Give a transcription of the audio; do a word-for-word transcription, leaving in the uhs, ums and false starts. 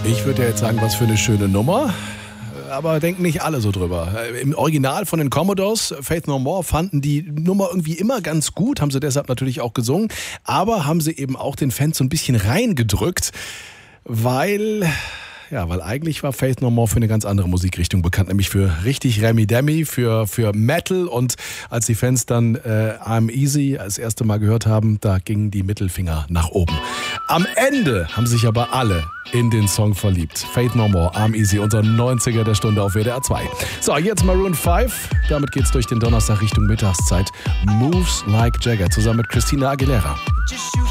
Ich würde ja jetzt sagen, was für eine schöne Nummer. Aber denken nicht alle so drüber. Im Original von den Commodores, Faith No More, fanden die Nummer irgendwie immer ganz gut, haben sie deshalb natürlich auch gesungen, aber haben sie eben auch den Fans so ein bisschen reingedrückt, weil... Ja, weil eigentlich war Faith No More für eine ganz andere Musikrichtung bekannt, nämlich für richtig Remi-Demi, für, für Metal. Und als die Fans dann äh, I'm Easy das erste Mal gehört haben, da gingen die Mittelfinger nach oben. Am Ende haben sich aber alle in den Song verliebt. Faith No More, I'm Easy, unser neunziger der Stunde auf W D R zwei. So, jetzt Maroon fünf. Damit geht's durch den Donnerstag Richtung Mittagszeit. Moves Like Jagger zusammen mit Christina Aguilera.